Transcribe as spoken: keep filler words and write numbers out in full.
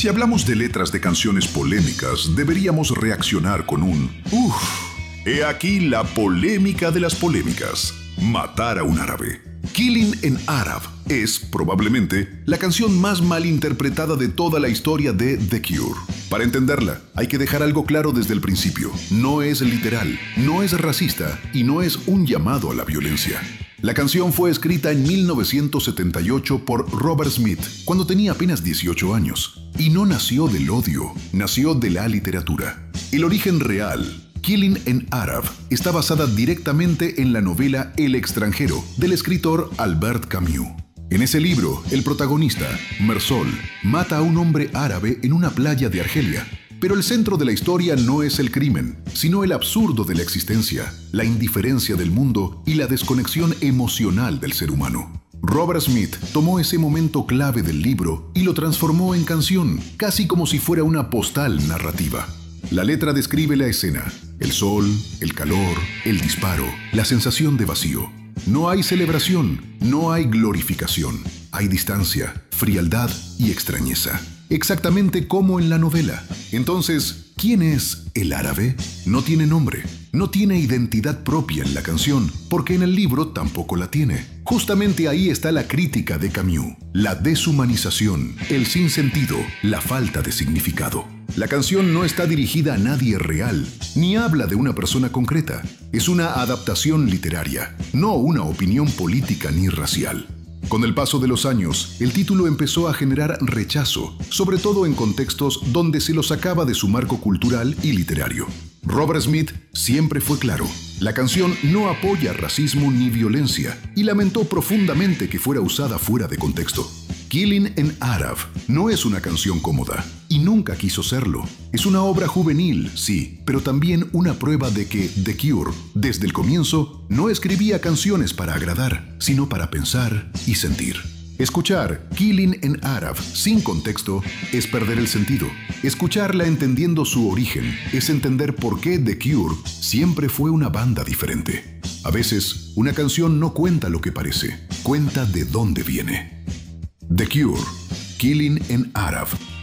Si hablamos de letras de canciones polémicas, deberíamos reaccionar con un uff. He aquí la polémica de las polémicas. Matar a un árabe. Killing an Arab es, probablemente, la canción más mal interpretada de toda la historia de The Cure. Para entenderla, hay que dejar algo claro desde el principio. No es literal, no es racista y no es un llamado a la violencia. La canción fue escrita en mil novecientos setenta y ocho por Robert Smith, cuando tenía apenas dieciocho años. Y no nació del odio, nació de la literatura. El origen real, Killing an Arab, está basada directamente en la novela El extranjero, del escritor Albert Camus. En ese libro, el protagonista, Mersol, mata a un hombre árabe en una playa de Argelia. Pero el centro de la historia no es el crimen, sino el absurdo de la existencia, la indiferencia del mundo y la desconexión emocional del ser humano. Robert Smith tomó ese momento clave del libro y lo transformó en canción, casi como si fuera una postal narrativa. La letra describe la escena: el sol, el calor, el disparo, la sensación de vacío. No hay celebración, no hay glorificación. Hay distancia, frialdad y extrañeza. Exactamente como en la novela. Entonces, ¿quién es el árabe? No tiene nombre, no tiene identidad propia en la canción, porque en el libro tampoco la tiene. Justamente ahí está la crítica de Camus, la deshumanización, el sinsentido, la falta de significado. La canción no está dirigida a nadie real, ni habla de una persona concreta. Es una adaptación literaria, no una opinión política ni racial. Con el paso de los años, el título empezó a generar rechazo, sobre todo en contextos donde se lo sacaba de su marco cultural y literario. Robert Smith siempre fue claro: la canción no apoya racismo ni violencia, y lamentó profundamente que fuera usada fuera de contexto. Killing an Arab no es una canción cómoda, y nunca quiso serlo. Es una obra juvenil, sí, pero también una prueba de que The Cure, desde el comienzo, no escribía canciones para agradar, sino para pensar y sentir. Escuchar Killing an Arab sin contexto es perder el sentido. Escucharla entendiendo su origen es entender por qué The Cure siempre fue una banda diferente. A veces, una canción no cuenta lo que parece, cuenta de dónde viene. The Cure, Killing an Arab.